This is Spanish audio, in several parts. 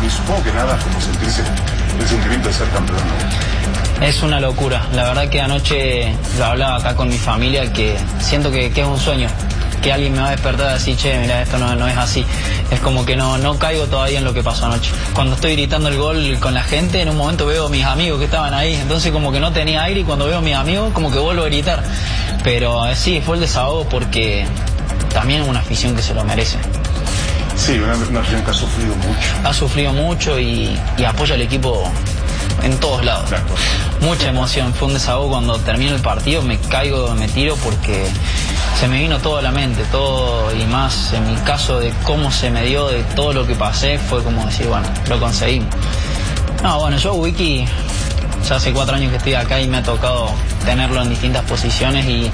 y supongo que nada como sentirse el sentimiento de ser campeón, ¿no? Es una locura. La verdad que anoche lo hablaba acá con mi familia, que siento que es un sueño, que alguien me va a despertar y decir, che, mira, esto no es así. Es como que no caigo todavía en lo que pasó anoche. Cuando estoy gritando el gol con la gente, en un momento veo a mis amigos que estaban ahí, entonces como que no tenía aire, y cuando veo a mis amigos como que vuelvo a gritar. Pero sí, fue el desahogo porque también es una afición que se lo merece. Sí, una afición que ha sufrido mucho. Ha sufrido mucho y apoya al equipo en todos lados. Claro. Mucha emoción. Fue un desahogo cuando termino el partido, me caigo, me tiro porque se me vino todo a la mente, todo, y más en mi caso de cómo se me dio, de todo lo que pasé, fue como decir, bueno, lo conseguimos. No, bueno, yo Wiki ya hace 4 años que estoy acá y me ha tocado tenerlo en distintas posiciones y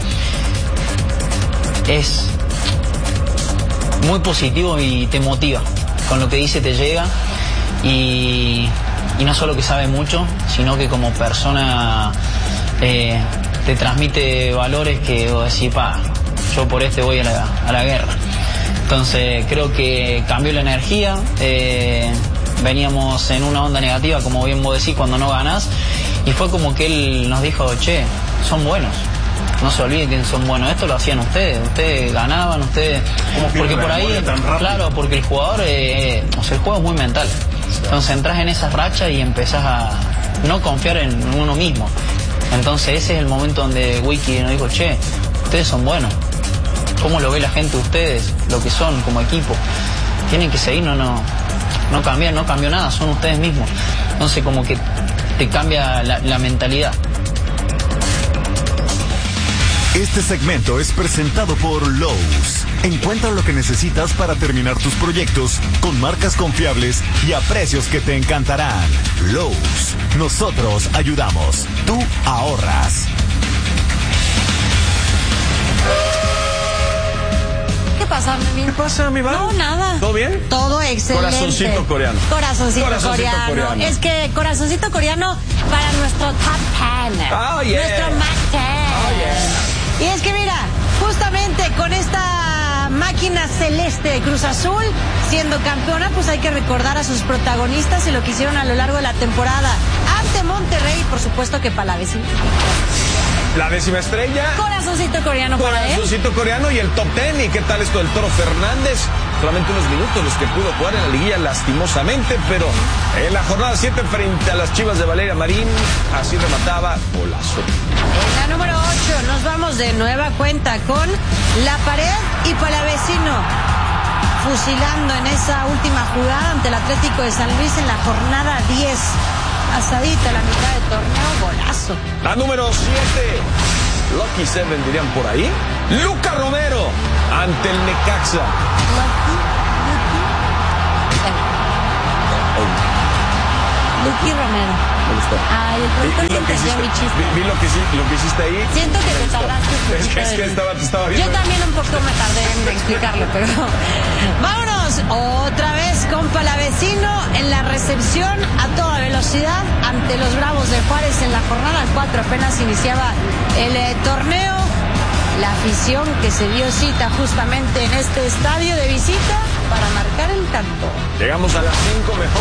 es muy positivo y te motiva. Con lo que dice te llega y no solo que sabe mucho, sino que como persona te transmite valores que vos decís, yo por este voy a la guerra. Entonces creo que cambió la energía, veníamos en una onda negativa, como bien vos decís, cuando no ganás, y fue como que él nos dijo, che, son buenos. No se olviden que son buenos. Esto lo hacían ustedes ganaban, ustedes... Porque por ahí, claro, porque el jugador, el juego es muy mental. Entonces entras en esa racha y empezás a no confiar en uno mismo. Entonces ese es el momento donde Wiki nos dijo, che, ustedes son buenos. ¿Cómo lo ve la gente de ustedes? Lo que son como equipo. Tienen que seguir, no cambió nada, son ustedes mismos. Entonces como que te cambia la mentalidad. Este segmento es presentado por Lowe's. Encuentra lo que necesitas para terminar tus proyectos con marcas confiables y a precios que te encantarán. Lowe's. Nosotros ayudamos. Tú ahorras. ¿Qué pasa, Memi? ¿Qué pasa, mi Val? No, nada. ¿Todo bien? Todo excelente. Corazoncito coreano. Corazoncito coreano. Es que corazoncito coreano para nuestro top 10. Oh, yeah. Nuestro Mac 10. Oh, yeah. Y es que mira, justamente con esta máquina celeste de Cruz Azul siendo campeona, pues hay que recordar a sus protagonistas y lo que hicieron a lo largo de la temporada ante Monterrey, por supuesto que Palavecino. La 10ª estrella. Corazoncito coreano para él. Corazoncito coreano y el top 10. ¿Y qué tal esto del Toro Fernández? Solamente unos minutos los que pudo jugar en la liguilla lastimosamente, pero en la jornada 7 frente a las Chivas de Valeria Marín, así remataba golazo. En la número 8 nos vamos de nueva cuenta con La Pared y Palavecino fusilando en esa última jugada ante el Atlético de San Luis en la jornada 10. Pasadita la mitad del torneo, golazo. La número 7, Lucky Seven dirían por ahí. Luca Romero ante el Necaxa. Lucky Romero. Me gustó. Ay, el productor Vi lo que entendió hiciste, mi chiste. vi lo que hiciste ahí. Siento que te tardaste un Es poquito. que estaba viendo. Yo también un poco me tardé en explicarlo, pero... Vámonos otra vez con Palavecino en la recepción a toda velocidad ante los Bravos de Juárez en la jornada 4. Apenas iniciaba el torneo. La afición que se dio cita justamente en este estadio de visita para marcar el tanto. Llegamos a las 5 mejor.